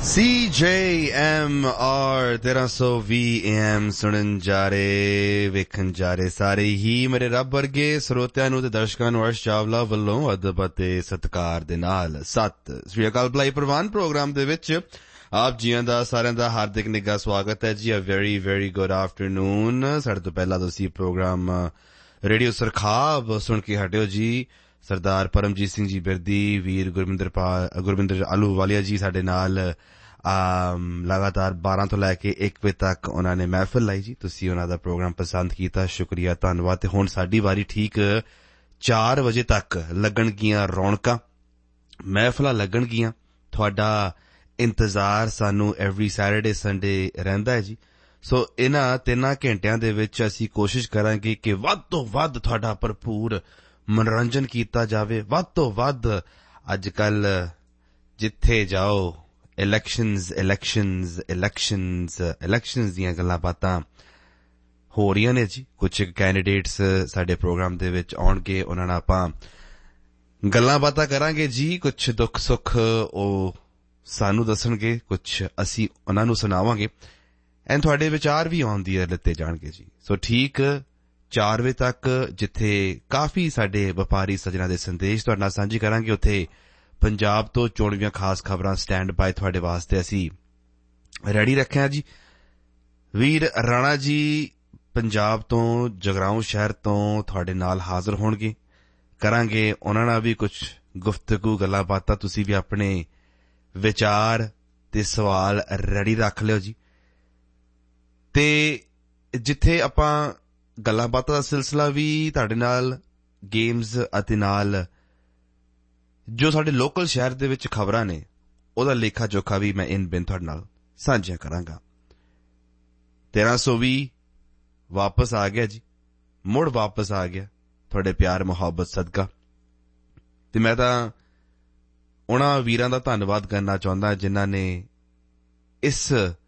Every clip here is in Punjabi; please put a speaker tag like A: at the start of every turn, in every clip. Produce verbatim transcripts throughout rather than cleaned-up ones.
A: C J M R तेरह सौ भी A M सुनन जा रहे ਵੇਖਣ ਜਾ ਰਹੇ ਸਾਰੇ ਹੀ ਮੇਰੇ ਰੱਬ ਵਰਗੇ ਸਰੋਤਿਆਂ ਨੂੰ ਤੇ ਦਰਸ਼ਕਾਂ ਨੂੰ ਅਰਸ਼ ਚਾਵਲਾ ਵੱਲੋਂ ਅਦਬ ਅਤੇ ਸਤਿਕਾਰ ਦੇ ਨਾਲ ਸਤਿ ਸ੍ਰੀ ਅਕਾਲ ਬੁਲਾਈ ਪ੍ਰਵਾਨ ਪ੍ਰੋਗਰਾਮ ਦੇ ਵਿੱਚ ਆਪ ਜੀਆਂ ਦਾ ਸਾਰਿਆਂ ਦਾ ਹਾਰਦਿਕ ਨਿੱਘਾ ਸਵਾਗਤ ਹੈ ਜੀ। A very very good afternoon. ਸਾਡੇ ਤੋਂ ਪਹਿਲਾਂ ਤੁਸੀਂ ਪ੍ਰੋਗਰਾਮ ਰੇਡੀਓ ਸਰਖਾਬ ਸੁਣ ਕੇ ਹਟਿਓ ਜੀ। ਸਰਦਾਰ ਪਰਮਜੀਤ ਸਿੰਘ ਜੀ ਬਿਰਦੀ, ਵੀਰ ਗੁਰਵਿੰਦਰ ਪਾ ਗੁਰਵਿੰਦਰ ਆਲੂਵਾਲੀਆ ਜੀ ਸਾਡੇ ਨਾਲ ਲਗਾਤਾਰ ਬਾਰਾਂ ਤੋਂ ਲੈ ਕੇ ਇੱਕ ਵਜੇ ਤੱਕ ਉਹਨਾਂ ਨੇ ਮਹਿਫਲ ਲਾਈ ਜੀ। ਤੁਸੀਂ ਉਹਨਾਂ ਦਾ ਪ੍ਰੋਗਰਾਮ ਪਸੰਦ ਕੀਤਾ, ਸ਼ੁਕਰੀਆ, ਧੰਨਵਾਦ। ਤੇ ਹੁਣ ਸਾਡੀ ਵਾਰੀ ਠੀਕ ਚਾਰ ਵਜੇ ਤੱਕ ਲੱਗਣਗੀਆਂ ਰੌਣਕਾਂ, ਮਹਿਫਲਾਂ ਲੱਗਣਗੀਆਂ। ਤੁਹਾਡਾ ਇੰਤਜ਼ਾਰ ਸਾਨੂੰ ਐਵਰੀ ਸੈਟਰਡੇ ਸੰਡੇ ਰਹਿੰਦਾ ਹੈ ਜੀ। ਸੋ ਇਹਨਾਂ ਤਿੰਨਾਂ ਘੰਟਿਆਂ ਦੇ ਵਿੱਚ ਅਸੀਂ ਕੋਸ਼ਿਸ਼ ਕਰਾਂਗੇ ਕਿ ਵੱਧ ਤੋਂ ਵੱਧ ਤੁਹਾਡਾ ਭਰਪੂਰ ਮਨੋਰੰਜਨ ਕੀਤਾ ਜਾਵੇ। ਵੱਧ ਤੋਂ ਵੱਧ ਅੱਜ ਕੱਲ ਜਿੱਥੇ ਜਾਓ ਇਲੈਕਸ਼ਨਜ਼ ਇਲੈਕਸ਼ਨਜ਼ ਇਲੈਕਸ਼ਨਜ਼ ਇਲੈਕਸ਼ਨਜ਼ ਦੀਆਂ ਗੱਲਾਂ ਬਾਤਾਂ ਹੋ ਰਹੀਆਂ ਨੇ ਜੀ। ਕੁਝ ਕੈਂਡੀਡੇਟਸ ਸਾਡੇ ਪ੍ਰੋਗਰਾਮ ਦੇ ਵਿੱਚ ਆਉਣਗੇ, ਉਹਨਾਂ ਨਾਲ ਆਪਾਂ ਗੱਲਾਂ ਬਾਤਾਂ ਕਰਾਂਗੇ ਜੀ। ਕੁਝ ਦੁੱਖ ਸੁੱਖ ਉਹ ਸਾਨੂੰ ਦੱਸਣਗੇ, ਕੁਝ ਅਸੀਂ ਉਹਨਾਂ ਨੂੰ ਸੁਣਾਵਾਂਗੇ ਐਂਡ ਤੁਹਾਡੇ ਵਿਚਾਰ ਵੀ ਆਉਣ ਦੀ ਲਿੱਤੇ ਜਾਣਗੇ ਜੀ। ਸੋ ਠੀਕ ਚਾਰ ਵਜੇ ਤੱਕ ਜਿੱਥੇ ਕਾਫੀ ਸਾਡੇ ਵਪਾਰੀ ਸੱਜਣਾਂ ਦੇ ਸੰਦੇਸ਼ ਤੁਹਾਡੇ ਨਾਲ ਸਾਂਝੇ ਕਰਾਂਗੇ, ਉੱਥੇ ਪੰਜਾਬ ਤੋਂ ਚੋਣਵੀਆਂ ਖਾਸ ਖਬਰਾਂ ਸਟੈਂਡ ਬਾਏ ਤੁਹਾਡੇ ਵਾਸਤੇ ਅਸੀਂ ਰੈਡੀ ਰੱਖਿਆ ਜੀ। ਵੀਰ ਰਾਣਾ ਜੀ ਪੰਜਾਬ ਤੋਂ ਜਗਰਾਉਂ ਸ਼ਹਿਰ ਤੋਂ ਤੁਹਾਡੇ ਨਾਲ ਹਾਜ਼ਰ ਹੋਣਗੇ, ਕਰਾਂਗੇ ਉਹਨਾਂ ਨਾਲ ਵੀ ਕੁਝ ਗੁਫ਼ਤਗੂ ਗੱਲਾਂ ਬਾਤਾਂ। ਤੁਸੀਂ ਵੀ ਆਪਣੇ ਵਿਚਾਰ ਤੇ ਸਵਾਲ ਰੈਡੀ ਰੱਖ ਲਿਓ ਜੀ। ਤੇ ਜਿੱਥੇ ਆਪਾਂ ਗੱਲਾਂ ਬਾਤਾਂ ਦਾ ਸਿਲਸਿਲਾ ਵੀ ਤੁਹਾਡੇ ਨਾਲ ਗੇਮਜ਼ ਅਤੇ ਨਾਲ ਜੋ ਸਾਡੇ ਲੋਕਲ ਸ਼ਹਿਰ ਦੇ ਵਿੱਚ ਖਬਰਾਂ ਨੇ ਉਹਦਾ ਲੇਖਾ ਜੋਖਾ ਵੀ ਮੈਂ ਇਨ ਬਿਨ ਤੁਹਾਡੇ ਨਾਲ ਸਾਂਝਿਆ ਕਰਾਂਗਾ। ਤੇਰਾਂ ਸੌ ਵੀ ਵਾਪਸ ਆ ਗਿਆ ਜੀ, ਮੁੜ ਵਾਪਸ ਆ ਗਿਆ ਤੁਹਾਡੇ ਪਿਆਰ ਮੁਹੱਬਤ ਸਦਕਾ। ਤੇ ਮੈਂ ਤਾਂ ਉਹਨਾਂ ਵੀਰਾਂ ਦਾ ਧੰਨਵਾਦ ਕਰਨਾ ਚਾਹੁੰਦਾ ਜਿਨ੍ਹਾਂ ਨੇ ਇਸ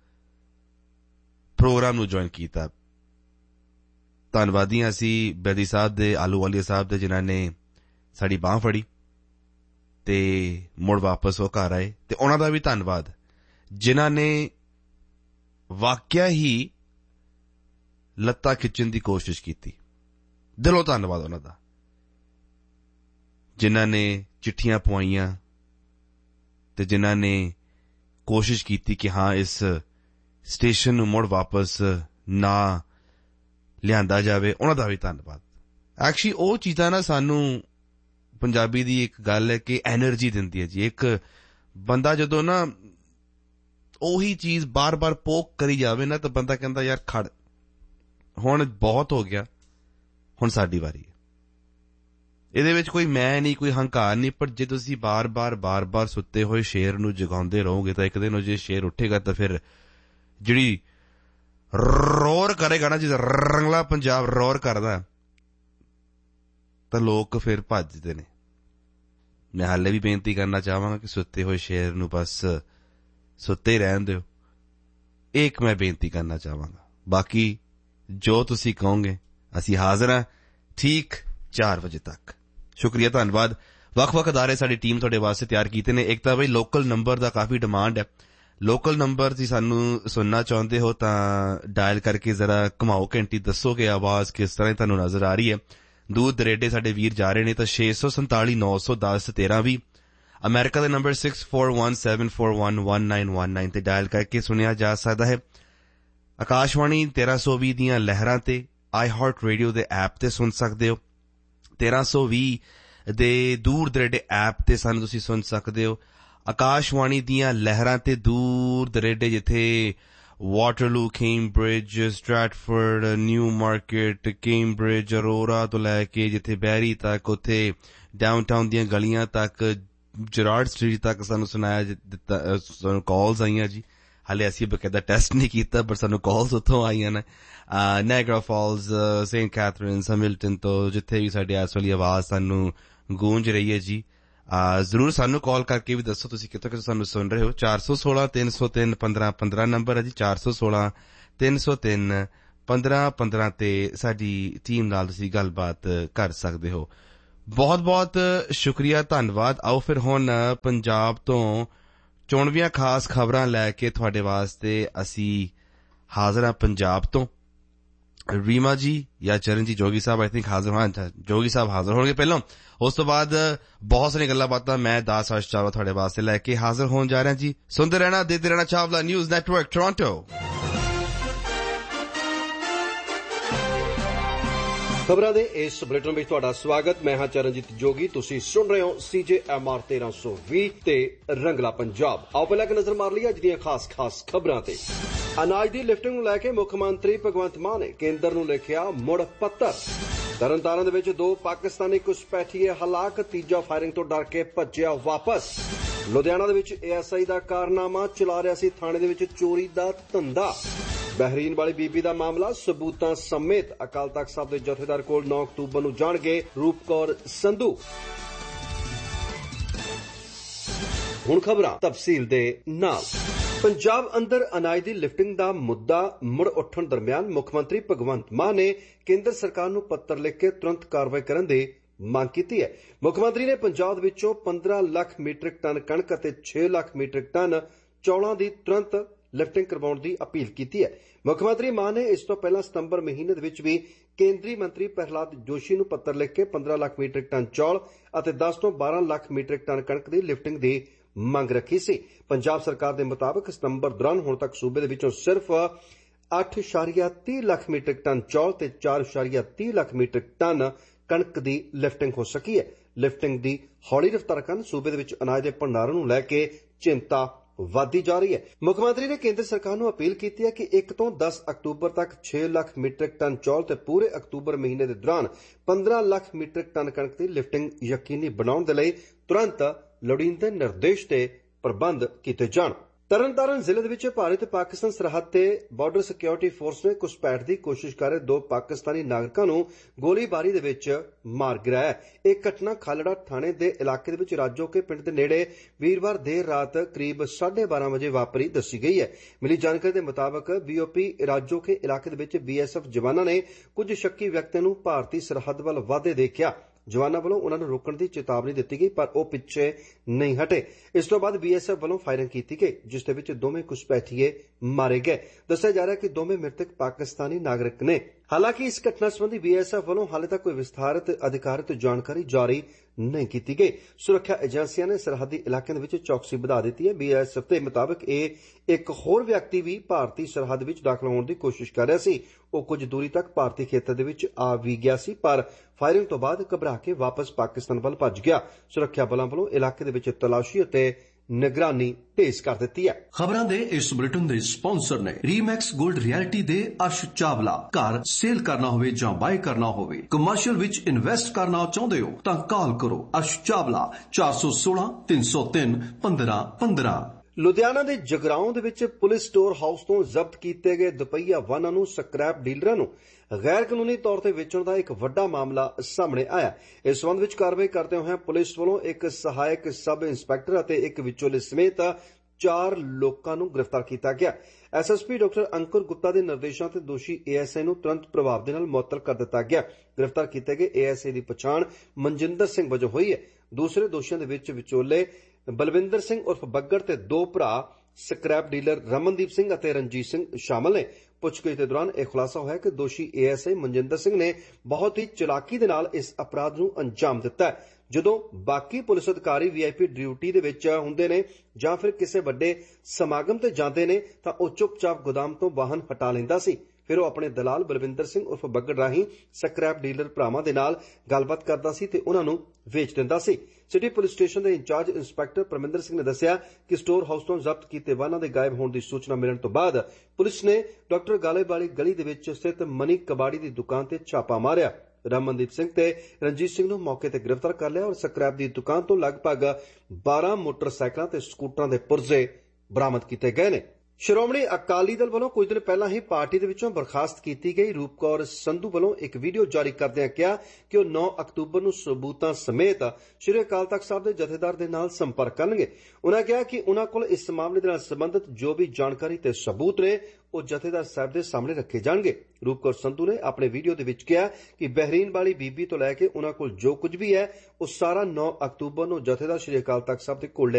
A: ਪ੍ਰੋਗਰਾਮ ਨੂੰ ਜੁਆਇਨ ਕੀਤਾ। ਧੰਨਵਾਦੀ ਅਸੀਂ ਬੈਦੀ ਸਾਹਿਬ ਦੇ, ਆਲੂਵਾਲੀਆ ਸਾਹਿਬ ਦੇ, ਜਿਨ੍ਹਾਂ ਨੇ ਸਾਡੀ ਬਾਂਹ ਫੜੀ ਤੇ ਮੁੜ ਵਾਪਸ ਉਹ ਘਰ ਆਏ। ਤੇ ਉਹਨਾਂ ਦਾ ਵੀ ਧੰਨਵਾਦ ਜਿਨ੍ਹਾਂ ਨੇ ਵਾਕਿਆ ਹੀ ਲੱਤਾਂ ਖਿੱਚਣ ਦੀ ਕੋਸ਼ਿਸ਼ ਕੀਤੀ। ਦਿਲੋਂ ਧੰਨਵਾਦ ਉਹਨਾਂ ਦਾ, ਜਿਨ੍ਹਾਂ ਨੇ ਚਿੱਠੀਆਂ ਪਵਾਈਆਂ ਤੇ ਜਿਨ੍ਹਾਂ ਨੇ ਕੋਸ਼ਿਸ਼ ਕੀਤੀ ਕਿ ਹਾਂ ਇਸ ਸਟੇਸ਼ਨ ਨੂੰ ਮੁੜ ਵਾਪਸ ਨਾ ਲਿਆਂਦਾ ਜਾਵੇ। ਉਹਨਾਂ ਦਾ ਵੀ ਧੰਨਵਾਦ। ਐਕਚੁਅਲੀ ਉਹ ਚੀਜ਼ਾਂ ਨਾ ਸਾਨੂੰ ਪੰਜਾਬੀ ਦੀ ਇੱਕ ਗੱਲ ਹੈ ਕਿ ਐਨਰਜੀ ਦਿੰਦੀ ਹੈ ਜੀ। ਇੱਕ ਬੰਦਾ ਜਦੋਂ ਨਾ ਉਹੀ ਚੀਜ਼ ਬਾਰ-ਬਾਰ ਪੋਕ ਕਰੀ ਜਾਵੇ ਨਾ ਤਾਂ ਬੰਦਾ ਕਹਿੰਦਾ ਯਾਰ ਖੜ, ਹੁਣ ਬਹੁਤ ਹੋ ਗਿਆ, ਹੁਣ ਸਾਡੀ ਵਾਰੀ ਹੈ। ਇਹਦੇ ਵਿੱਚ ਕੋਈ ਮੈਂ ਨਹੀਂ, ਕੋਈ ਹੰਕਾਰ ਨਹੀਂ, ਪਰ ਜੇ ਤੁਸੀਂ ਬਾਰ-ਬਾਰ ਬਾਰ-ਬਾਰ ਸੁੱਤੇ ਹੋਏ ਸ਼ੇਰ ਨੂੰ ਜਗਾਉਂਦੇ ਰਹੋਗੇ ਤਾਂ ਇੱਕ ਦਿਨ ਉਹ ਜੇ ਸ਼ੇਰ ਉੱਠੇਗਾ ਤਾਂ ਫਿਰ ਜਿਹੜੀ ਰੋਰ ਕਰੇਗਾ ਨਾ, ਜਿਸ ਰੰਗਲਾ ਪੰਜਾਬ ਰੋਰ ਕਰਦਾ ਤਾਂ ਲੋਕ ਫਿਰ ਭੱਜਦੇ ਨੇ। ਮੈਂ ਹਾਲੇ ਵੀ ਬੇਨਤੀ ਕਰਨਾ ਚਾਹਾਂਗਾ ਕਿ ਸੁੱਤੇ ਹੋਏ ਸ਼ੇਰ ਨੂੰ ਬਸ ਸੁੱਤੇ ਰਹਿਣ ਦਿਓ। ਇੱਕ ਮੈਂ ਬੇਨਤੀ ਕਰਨਾ ਚਾਹਾਂਗਾ, ਬਾਕੀ ਜੋ ਤੁਸੀਂ ਕਹੋਗੇ ਅਸੀਂ ਹਾਜ਼ਰ ਹਾਂ ਠੀਕ ਚਾਰ ਵਜੇ ਤੱਕ। ਸ਼ੁਕਰੀਆ, ਧੰਨਵਾਦ। ਵੱਖ-ਵੱਖ ਅਦਾਰੇ ਸਾਡੀ ਟੀਮ ਤੁਹਾਡੇ ਵਾਸਤੇ ਤਿਆਰ ਕੀਤੇ ਨੇ। ਇੱਕ ਤਾਂ ਬਈ ਲੋਕਲ ਨੰਬਰ ਦਾ ਕਾਫੀ ਡਿਮਾਂਡ ਹੈ। ਲੋਕਲ ਨੰਬਰ ਤੁਸੀਂ ਸਾਨੂੰ ਸੁਣਨਾ ਚਾਹੁੰਦੇ ਹੋ ਤਾਂ ਡਾਇਲ ਕਰਕੇ ਜ਼ਰਾ ਘੁਮਾਓ ਘੰਟੀ, ਦੱਸੋ ਕਿ ਆਵਾਜ਼ ਕਿਸ ਤਰ੍ਹਾਂ ਤੁਹਾਨੂੰ ਨਜ਼ਰ ਆ ਰਹੀ ਹੈ। ਦੂਰ ਦਰੇਡੇ ਸਾਡੇ ਵੀਰ ਜਾ ਰਹੇ ਨੇ ਤਾਂ ਛੇ ਸੌ ਸੰਤਾਲੀ ਨੌ ਸੌ ਦਸ ਤੇਰਾਂ ਵੀ। ਅਮਰੀਕਾ ਦਾ number six four one seven four one one nine one nine ਤੇ ਡਾਇਲ ਕਰਕੇ ਸੁਣਿਆ ਜਾ ਸਕਦਾ ਹੈ। ਆਕਾਸ਼ਵਾਣੀ ਤੇਰਾਂ ਸੌ ਵੀਹ ਦੀਆਂ ਲਹਿਰਾਂ ਤੇ ਆਈ ਹਾਰਟ ਰੇਡੀਓ ਦੇ ਐਪ ਤੇ ਸੁਣ ਸਕਦੇ ਹੋ। ਤੇਰਾਂ ਸੌ ਵੀਹ ਦੇ ਦੂਰ ਦਰੇਡੇ ਐਪ ਤੇ ਸਾਨੂੰ ਤੁਸੀਂ ਸੁਣ ਸਕਦੇ ਹੋ। ਆਕਾਸ਼ਵਾਣੀ ਦੀਆਂ ਲਹਿਰਾਂ ਤੇ ਦੂਰ ਦਰੇਡੇ ਜਿੱਥੇ Waterloo, ਕੇਮਬ੍ਰਿਜ, Stratford, new market, ਕੇਮਬ੍ਰਿਜ, Arora ਤੋਂ ਲੈ ਕੇ ਜਿੱਥੇ ਬੈਰੀ ਤੱਕ, ਉੱਥੇ ਡਾਊਨਟਾਊਨ ਦੀਆਂ ਗਲੀਆਂ ਤੱਕ, ਜਰਾਡ ਸਟਰੀਟ ਤੱਕ ਸਾਨੂੰ ਸੁਣਾਇਆ ਦਿੱਤਾ, ਸਾਨੂੰ ਕਾਲਸ ਆਈਆਂ ਜੀ। ਹਾਲੇ ਅਸੀਂ ਬਕਾਇਦਾ ਟੈਸਟ ਨਹੀਂ ਕੀਤਾ ਪਰ ਸਾਨੂੰ ਕਾਲਸ ਉੱਥੋਂ ਆਈਆਂ ਨੇ। ਨਾਇਗਰਾ ਫਾਲਸ, ਸੇਂਟ ਕੈਥਰੀਨਸ, ਹੈਮਿਲਟਨ ਤੋਂ, ਜਿੱਥੇ ਵੀ ਸਾਡੀ ਇਸ ਵਾਲੀ ਆਵਾਜ਼ ਸਾਨੂੰ ਗੂੰਜ ਰਹੀ ਹੈ ਜੀ। ਜ਼ਰੂਰ ਸਾਨੂੰ ਕਾਲ ਕਰਕੇ ਵੀ ਦੱਸੋ ਤੁਸੀਂ ਕਿੱਥੋਂ ਕਿੱਥੋਂ ਸਾਨੂੰ ਸੁਣ ਰਹੇ ਹੋ। ਚਾਰ ਸੌ ਸੋਲਾਂ ਤਿੰਨ ਸੌ ਤਿੰਨ ਪੰਦਰਾਂ ਪੰਦਰਾਂ ਨੰਬਰ ਹੈ ਜੀ। ਚਾਰ ਸੌ ਸੋਲਾਂ ਤਿੰਨ ਸੌ ਤਿੰਨ ਪੰਦਰਾਂ ਪੰਦਰਾਂ ਤੇ ਸਾਡੀ ਟੀਮ ਨਾਲ ਤੁਸੀਂ ਗੱਲਬਾਤ ਕਰ ਸਕਦੇ ਹੋ। ਬਹੁਤ ਬਹੁਤ ਸ਼ੁਕਰੀਆ, ਧੰਨਵਾਦ। ਆਓ ਫਿਰ ਹੁਣ ਪੰਜਾਬ ਤੋਂ ਚੋਣਵੀਆਂ ਖਾਸ ਖਬਰਾਂ ਲੈ ਕੇ ਤੁਹਾਡੇ ਵਾਸਤੇ ਅਸੀਂ ਹਾਜ਼ਰ ਹਾਂ ਪੰਜਾਬ ਤੋਂ। ਰੀਮਾ ਜੀ ਜਾਂ ਚਰਨਜੀਤ ਜੋਗੀ ਸਾਹਿਬ ਆਈ ਥਿੰਕ ਹਾਜ਼ਰ ਹੋਣ, ਜੋਗੀ ਸਾਹਿਬ ਹਾਜ਼ਰ ਹੋਣਗੇ ਪਹਿਲਾਂ, ਉਸ ਤੋਂ ਬਾਅਦ ਬਹੁਤ ਸਾਰੀਆਂ ਗੱਲਾਂ ਬਾਤਾਂ ਮੈਂ ਦਾਸ ਹਰਸ਼ ਚਾਵਲਾ ਤੁਹਾਡੇ ਵਾਸਤੇ ਲੈ ਕੇ ਹਾਜ਼ਰ ਹੋਣ ਜਾ ਰਿਹਾ ਜੀ। ਸੁਣਦੇ ਰਹਿਣਾ, ਦੇਖਦੇ ਰਹਿਣਾ ਚਾਵਲਾ ਨਿਊਜ਼ ਨੈਟਵਰਕ ਟੋਰਾਂਟੋ।
B: ਖਬਰਾਂ ਦੇ ਇਸ ਬੁਲੇਟਿਨ ਵਿੱਚ ਤੁਹਾਡਾ ਸਵਾਗਤ। ਮੈਂ ਹਾਂ ਚਰਨਜੀਤ ਜੋਗੀ। ਤੁਸੀਂ ਸੁਣ ਰਹੇ ਹੋ ਸੀ ਜੇ ਐਮ ਆਰ ਤੇਰਾਂ ਸੌ ਵੀਹ ਤੇ ਰੰਗਲਾ ਪੰਜਾਬ। ਆਓ ਪਹਿਲਾਂ ਇੱਕ ਨਜ਼ਰ ਮਾਰ ਲਈਏ ਅੱਜ ਦੀਆਂ ਖਾਸ ਖਾਸ ਖਬਰਾਂ ਤੇ। ਅਨਾਜ ਦੀ ਲਿਫਟਿੰਗ ਨੂੰ ਲੈ ਕੇ ਮੁੱਖ ਮੰਤਰੀ ਭਗਵੰਤ ਮਾਨ ਨੇ ਕੇਂਦਰ ਨੂੰ ਲਿਖਿਆ ਮੁੜ ਪੱਤਰ। ਤਰਨਤਾਰਨ ਦੇ ਵਿੱਚ ਦੋ ਪਾਕਿਸਤਾਨੀ ਘੁਸਪੈਠੀਏ ਹਲਾਕ, ਤੀਜਾ ਫਾਇਰਿੰਗ ਤੋਂ ਡਰ ਕੇ ਭੱਜਿਆ ਵਾਪਸ। ਲੁਧਿਆਣਾ ਦੇ ਵਿੱਚ ਏ ਐਸ ਆਈ ਦਾ ਕਾਰਨਾਮਾ, ਚਲਾ ਰਿਹਾ ਸੀ ਥਾਣੇ ਦੇ ਵਿੱਚ ਚੋਰੀ ਦਾ ਧੰਦਾ। ਬਹਿਰੀਨ ਵਾਲੀ ਬੀਬੀ ਦਾ ਮਾਮਲਾ, ਸਬੂਤਾਂ ਸਮੇਤ ਅਕਾਲ ਤਖਤ ਸਾਹਿਬ ਦੇ ਜਥੇਦਾਰ ਕੋਲ ਨੌ ਅਕਤੂਬਰ ਨੂੰ ਜਾਣਗੇ ਰੂਪ ਕੌਰ ਸੰਧੂ। ਹੁਣ ਖਬਰਾਂ ਤਫਸੀਲ ਦੇ ਨਾਲ। ਪੰਜਾਬ ਅੰਦਰ ਅਨਾਜ ਦੀ ਲਿਫਟਿੰਗ ਦਾ ਮੁੱਦਾ ਮੁੜ ਉੱਠਣ ਦਰਮਿਆਨ ਮੁੱਖ ਮੰਤਰੀ ਭਗਵੰਤ ਮਾਨ ਨੇ ਕੇਂਦਰ ਸਰਕਾਰ ਨੂੰ ਪੱਤਰ ਲਿਖ ਕੇ ਤੁਰੰਤ ਕਾਰਵਾਈ ਕਰਨ ਦੀ ਮੰਗ ਕੀਤੀ ਹੈ। ਮੁੱਖ ਮੰਤਰੀ ਨੇ ਪੰਜਾਬ ਵਿੱਚੋਂ ਪੰਦਰਾਂ ਲੱਖ ਮੀਟਰਿਕ ਟਨ ਕਣਕ ਅਤੇ ਛੇ ਲੱਖ ਮੀਟਰਿਕ ਟਨ ਚੌਲਾਂ ਦੀ ਤੁਰੰਤ ਲਿਫਟਿੰਗ ਕਰਵਾਉਣ ਦੀ ਅਪੀਲ ਕੀਤੀ ਹੈ। ਮੁੱਖ ਮੰਤਰੀ ਮਾਨ ਨੇ ਇਸ ਤੋਂ ਪਹਿਲਾਂ ਸਤੰਬਰ ਮਹੀਨੇ ਦੇ ਵਿੱਚ ਵੀ ਕੇਂਦਰੀ ਮੰਤਰੀ ਪ੍ਰਹਲਾਦ ਜੋਸ਼ੀ ਨੂੰ ਪੱਤਰ ਲਿਖ ਕੇ ਪੰਦਰਾਂ ਲੱਖ ਮੀਟਰਿਕ ਟਨ ਚੌਲ ਅਤੇ ਦਸ ਤੋਂ ਬਾਰਾਂ ਲੱਖ ਮੀਟਰਿਕ ਟਨ ਕਣਕ ਦੀ ਲਿਫਟਿੰਗ ਦੀ ਮੰਗ ਰੱਖੀ ਸੀ। ਪੰਜਾਬ ਸਰਕਾਰ ਦੇ ਮੁਤਾਬਕ ਸਤੰਬਰ ਦੌਰਾਨ ਹੁਣ ਤੱਕ ਸੂਬੇ ਦੇ ਵਿੱਚੋਂ ਸਿਰਫ ਅੱਠ ਦਸ਼ਮਲਵ ਤਿੰਨ ਲੱਖ ਮੀਟਰਿਕ ਟਨ ਚੌਲ ਤੇ ਚਾਰ ਦਸ਼ਮਲਵ ਤਿੰਨ ਲੱਖ ਮੀਟਰਿਕ ਟਨ ਕਣਕ ਦੀ ਲਿਫਟਿੰਗ ਹੋ ਸਕੀ ਹੈ। ਲਿਫਟਿੰਗ ਦੀ ਹੌਲੀ ਰਫ਼ਤਾਰ ਕਾਰਨ ਸੂਬੇ ਦੇ ਵਿੱਚ ਅਨਾਜ ਦੇ ਭੰਡਾਰਨ ਨੂੰ ਲੈ ਕੇ ਚਿੰਤਾ ਵਧਦੀ ਜਾ ਰਹੀ ਹੈ। ਮੁੱਖ ਮੰਤਰੀ ਨੇ ਕੇਂਦਰ ਸਰਕਾਰ ਨੂੰ ਅਪੀਲ ਕੀਤੀ ਹੈ ਕਿ ਇੱਕ ਤੋਂ ਦਸ ਅਕਤੂਬਰ ਤੱਕ ਛੇ ਲੱਖ ਮੀਟਰਿਕ ਟਨ ਚੌਲ ਤੇ ਪੂਰੇ ਅਕਤੂਬਰ ਮਹੀਨੇ ਦੇ ਦੌਰਾਨ ਪੰਦਰਾਂ ਲੱਖ ਮੀਟਰਿਕ ਟਨ ਕਣਕ ਦੀ ਲਿਫਟਿੰਗ ਯਕੀਨੀ ਬਣਾਉਣ ਦੇ ਲਈ ਤੁਰੰਤ ਲੋੜੀਂਦੇ ਨਿਰਦੇਸ਼ ਤੇ ਪ੍ਰਬੰਧ ਕੀਤੇ ਜਾਣ। ਤਰਨਤਾਰਨ ਜ਼ਿਲ੍ਹੇ ਦੇ ਵਿੱਚ ਭਾਰਤ ਪਾਕਿਸਤਾਨ ਸਰਹੱਦ ਤੇ ਬਾਰਡਰ ਸਿਕਿਉਰਿਟੀ ਫੋਰਸ ਨੇ ਘੁਸਪੈਠ ਦੀ ਕੋਸ਼ਿਸ਼ ਕਰ ਰਹੇ ਦੋ ਪਾਕਿਸਤਾਨੀ ਨਾਗਰਿਕਾਂ ਨੂੰ ਗੋਲੀਬਾਰੀ ਦੇ ਵਿੱਚ ਮਾਰ ਗਿਰਾਇਆ। ਇਹ ਘਟਨਾ ਖਾਲੜਾ ਥਾਣੇ ਦੇ ਇਲਾਕੇ ਦੇ ਵਿੱਚ ਰਾਜੋਕੇ ਪਿੰਡ ਦੇ ਨੇੜੇ ਵੀਰਵਾਰ ਦੇਰ ਰਾਤ ਕਰੀਬ ਸਾਢੇ ਬਾਰਾਂ ਵਜੇ ਵਾਪਰੀ ਦੱਸੀ ਗਈ ਹੈ। ਮਿਲੀ ਜਾਣਕਾਰੀ ਦੇ ਮੁਤਾਬਕ ਬੀ ਓ ਪੀ ਰਾਜੋਕੇ ਇਲਾਕੇ ਦੇ ਵਿੱਚ ਬੀ ਐਸ ਐਫ ਜਵਾਨਾਂ ਨੇ ਕੁਝ ਸ਼ੱਕੀ ਵਿਅਕਤੀਆਂ ਨੂੰ ਭਾਰਤੀ ਸਰਹੱਦ ਵੱਲ ਵਧਦੇ ਦੇਖਿਆ। ਜਵਾਨਾਂ ਵੱਲੋਂ ਉਨ੍ਹਾਂ ਨੂੰ ਰੋਕਣ ਦੀ ਚੇਤਾਵਨੀ ਦਿੱਤੀ ਗਈ ਪਰ ਉਹ ਪਿੱਛੇ ਨਹੀਂ ਹਟੇ। ਇਸ ਤੋਂ ਬਾਅਦ ਬੀ ਐਸ ਐਫ ਵੱਲੋਂ ਫਾਇਰਿੰਗ ਕੀਤੀ ਗਈ ਜਿਸ ਦੇ ਵਿੱਚ ਦੋਵੇਂ ਘੁਸਪੈਠੀਏ ਮਾਰੇ ਗਏ। ਦੱਸਿਆ ਜਾ ਰਿਹਾ ਕਿ ਦੋਵੇਂ ਮ੍ਰਿਤਕ ਪਾਕਿਸਤਾਨੀ ਨਾਗਰਿਕ ਨੇ। ਹਾਲਾਂਕਿ ਇਸ ਘਟਨਾ ਸੰਬੰਧੀ ਬੀ ਐਸ ਐਫ ਵੱਲੋਂ ਹਾਲੇ ਤੱਕ ਕੋਈ ਵਿਸਥਾਰਤ ਅਧਿਕਾਰਤ ਜਾਣਕਾਰੀ ਜਾਰੀ ਨਹੀਂ ਕੀਤੀ ਗਈ। ਸੁਰੱਖਿਆ ਏਜੰਸੀਆਂ ਨੇ ਸਰਹੱਦੀ ਇਲਾਕਿਆਂ ਦੇ ਵਿੱਚ ਚੌਕਸੀ ਵਧਾ ਦਿੱਤੀ ਹੈ। ਬੀ ਐਸ ਐਫ ਦੇ ਮੁਤਾਬਕ ਇਹ ਇੱਕ ਹੋਰ ਵਿਅਕਤੀ ਵੀ ਭਾਰਤੀ ਸਰਹੱਦ ਵਿੱਚ ਦਾਖਲ ਹੋਣ ਦੀ ਕੋਸ਼ਿਸ਼ ਕਰ ਰਿਹਾ ਸੀ। ਉਹ ਕੁਝ ਦੂਰੀ ਤੱਕ ਭਾਰਤੀ ਖੇਤਰ ਦੇ ਵਿੱਚ ਆ ਵੀ ਗਿਆ ਸੀ ਪਰ ਫਾਇਰਿੰਗ ਤੋਂ ਬਾਅਦ ਘਬਰਾ ਕੇ ਵਾਪਸ ਪਾਕਿਸਤਾਨ ਵੱਲ ਭੱਜ ਗਿਆ। ਸੁਰੱਖਿਆ ਬਲਾਂ ਵੱਲੋਂ ਇਲਾਕੇ ਦੇ ਵਿੱਚ ਤਲਾਸ਼ੀ ਅਤੇ ਨਿਗਰਾਨੀ ਤੇਜ਼ ਕਰ ਦਿੱਤੀ ਹੈ।
C: ਖਬਰਾਂ ਦੇ ਇਸ ਬੁਲੇਟਿਨ ਦੇ ਸਪਾਂਸਰ ਨੇ ਰੀਮੈਕਸ ਗੋਲਡ ਰਿਐਲਿਟੀ ਦੇ ਅਰਸ਼ ਚਾਵਲਾ। ਘਰ ਸੇਲ ਕਰਨਾ ਹੋਵੇ ਜਾਂ ਬਾਏ ਕਰਨਾ ਹੋਵੇ, ਕਮਰਸ਼ੀਅਲ ਵਿੱਚ ਇਨਵੈਸਟ ਕਰਨਾ ਚਾਹੁੰਦੇ ਹੋ ਤਾਂ ਕਾਲ ਕਰੋ ਅਰਸ਼ ਚਾਵਲਾ ਚਾਰ ਸੌ ਸੋਲਾਂ ਤਿੰਨ ਸੌ ਤਿੰਨ ਪੰਦਰਾਂ ਪੰਦਰਾਂ।
B: ਲੁਧਿਆਣਾ ਦੇ ਜਗਰਾਉਂ ਦੇ ਵਿੱਚ ਪੁਲਿਸ ਸਟੋਰ ਹਾਊਸ ਤੋਂ ਜ਼ਬਤ ਕੀਤੇ ਗਏ ਦੁਪਹੀਆ ਵਾਹਨਾਂ ਨੂੰ ਸਕ੍ਰੈਪ ਡੀਲਰਾਂ ਨੂੰ ਗੈਰ ਕਾਨੂੰਨੀ ਤੌਰ ਤੇ ਵੇਚਣ ਦਾ ਇੱਕ ਵੱਡਾ ਮਾਮਲਾ ਸਾਹਮਣੇ ਆਇਆ। ਇਸ ਸੰਬੰਧ ਵਿੱਚ ਕਾਰਵਾਈ ਕਰਦੇ ਹੋਏ ਪੁਲਿਸ ਵੱਲੋਂ ਇੱਕ ਸਹਾਇਕ ਸਬ ਇੰਸਪੈਕਟਰ ਅਤੇ ਇੱਕ ਵਿਚੋਲੇ ਸਮੇਤ ਚਾਰ ਲੋਕਾਂ ਨੂੰ ਗ੍ਰਿਫਤਾਰ ਕੀਤਾ ਗਿਆ। ਐਸ ਐਸ ਪੀ ਡਾਕਟਰ ਅੰਕੁਰ ਗੁਪਤਾ ਦੇ ਨਿਰਦੇਸ਼ਾਂ ਤੇ ਦੋਸ਼ੀ ਏ ਐਸ ਆਈ ਨੂੰ ਤੁਰੰਤ ਪ੍ਰਭਾਵ ਦੇ ਨਾਲ ਮੁਅੱਤਲ ਕਰ ਦਿੱਤਾ ਗਿਆ। ਗ੍ਰਿਫਤਾਰ ਕੀਤੇ ਗਏ ਏ ਐਸ ਆਈ ਦੀ ਪਛਾਣ ਮਨਜਿੰਦਰ ਸਿੰਘ ਵਜੋਂ ਹੋਈ ਹੈ। ਦੂਸਰੇ ਦੋਸ਼ੀਆਂ ਦੇ ਵਿੱਚ ਵਿਚੋਲੇ ਬਲਵਿੰਦਰ ਸਿੰਘ ਉਰਫ ਬੱਗੜ ਤੇ ਦੋ ਭਰਾ ਸਕ੍ਰੈਪ ਡੀਲਰ ਰਮਨਦੀਪ ਸਿੰਘ ਅਤੇ ਰਣਜੀਤ ਸਿੰਘ ਸ਼ਾਮਲ ਨੇ। ਪੁੱਛਗਿੱਛ ਦੇ ਦੌਰਾਨ ਇਹ ਖੁਲਾਸਾ ਹੋਇਆ ਕਿ ਦੋਸ਼ੀ A S I Manjinder Singh ਨੇ ਬਹੁਤ ਹੀ ਚਲਾਕੀ ਦੇ ਨਾਲ ਇਸ ਅਪਰਾਧ ਨੂੰ ਅੰਜਾਮ ਦਿੱਤਾ ਹੈ। ਜਦੋਂ ਬਾਕੀ ਪੁਲਿਸ ਅਧਿਕਾਰੀ ਵੀ ਆਈ ਪੀ ਡਿਊਟੀ ਦੇ ਵਿੱਚ ਹੁੰਦੇ ਨੇ ਜਾਂ ਫਿਰ ਕਿਸੇ ਵੱਡੇ ਸਮਾਗਮ ਤੇ ਜਾਂਦੇ ਨੇ ਤਾਂ ਉਹ ਚੁੱਪਚਾਪ ਗੋਦਾਮ ਤੋਂ ਵਾਹਨ ਹਟਾ ਲੈਂਦਾ ਸੀ। ਫਿਰ ਉਹ ਆਪਣੇ ਦਲਾਲ ਬਲਵਿੰਦਰ ਸਿੰਘ ਉਰਫ ਬੱਗੜ ਰਾਹੀਂ ਸਕ੍ਰੈਪ ਡੀਲਰ ਭਰਾਵਾਂ ਦੇ ਨਾਲ ਗੱਲਬਾਤ ਕਰਦਾ ਸੀ ਤੇ ਉਹਨਾਂ ਨੂੰ ਵੇਚ ਦਿੰਦਾ ਸੀ। ਸਿਟੀ ਪੁਲਿਸ ਸਟੇਸ਼ਨ ਦੇ ਇੰਚਾਰਜ ਇੰਸਪੈਕਟਰ ਪਰਮਿੰਦਰ ਸਿੰਘ ਨੇ ਦੱਸਿਆ ਕਿ ਸਟੋਰ ਹਾਊਸ ਤੋਂ ਜ਼ਬਤ ਕੀਤੇ ਵਾਹਨਾਂ ਦੇ ਗਾਇਬ ਹੋਣ ਦੀ ਸੂਚਨਾ ਮਿਲਣ ਤੋਂ ਬਾਅਦ ਪੁਲਿਸ ਨੇ ਡਾਕਟਰ ਗਾਲੇ ਵਾਲੀ ਗਲੀ ਦੇ ਵਿੱਚ ਸਥਿਤ ਮਨੀ ਕਬਾੜੀ ਦੀ ਦੁਕਾਨ ਤੇ ਛਾਪਾ ਮਾਰਿਆ। ਰਮਨਦੀਪ ਸਿੰਘ ਤੇ ਰਣਜੀਤ ਸਿੰਘ ਨੂੰ ਮੌਕੇ ਤੇ ਗ੍ਰਿਫਤਾਰ ਕਰ ਲਿਆ ਔਰ ਸਕ੍ਰੈਪ ਦੀ ਦੁਕਾਨ ਤੋਂ ਲਗਭਗ ਬਾਰਾਂ ਮੋਟਰਸਾਈਕਲਾਂ ਤੇ ਸਕੂਟਰਾਂ ਦੇ ਪੁਰਜ਼ੇ ਬਰਾਮਦ ਕੀਤੇ ਗਏ ਨੇ। ਸ਼੍ਰੋਮਣੀ ਅਕਾਲੀ ਦਲ ਵੱਲੋਂ ਕੁਝ ਦਿਨ ਪਹਿਲਾਂ ਹੀ ਪਾਰਟੀ ਦੇ ਵਿੱਚੋਂ ਬਰਖਾਸਤ ਕੀਤੀ ਗਈ ਰੂਪ ਕੌਰ ਸੰਧੂ ਵੱਲੋਂ ਇੱਕ ਵੀਡੀਓ ਜਾਰੀ ਕਰਦਿਆਂ ਕਿਹਾ ਕਿ ਉਹ ਨੌ ਅਕਤੂਬਰ ਨੂੰ ਸਬੂਤਾਂ ਸਮੇਤ ਸ਼੍ਰੀ ਅਕਾਲ ਤਖਤ ਸਾਹਿਬ ਦੇ ਜਥੇਦਾਰ ਦੇ ਨਾਲ ਸੰਪਰਕ ਕਰਨਗੇ। ਉਨ੍ਹਾਂ ਕਿਹਾ ਕਿ ਉਨ੍ਹਾਂ ਕੋਲ ਇਸ ਮਾਮਲੇ ਦੇ ਨਾਲ ਸੰਬੰਧਿਤ ਜੋ ਵੀ ਜਾਣਕਾਰੀ ਤੇ ਸਬੂਤ ਨੇ ਉਹ ਜਥੇਦਾਰ ਸਾਹਿਬ ਦੇ ਸਾਹਮਣੇ ਰੱਖੇ ਜਾਣਗੇ। ਰੂਪ ਕੌਰ ਸੰਧੂ ਨੇ ਆਪਣੇ ਵੀਡੀਓ ਦੇ ਵਿੱਚ ਕਿਹਾ ਕਿ ਬਹਿਰੀਨ ਵਾਲੀ ਬੀਬੀ ਤੋਂ ਲੈ ਕੇ ਉਨ੍ਹਾਂ ਕੋਲ ਜੋ ਕੁਝ ਵੀ ਹੈ ਉਹ ਸਾਰਾ ਨੌ ਅਕਤੂਬਰ ਨੂੰ ਜਥੇਦਾਰ ਸ਼੍ਰੀ ਅਕਾਲ ਤਖਤ ਸਾਹਿਬ ਦੇ ਕੋਲ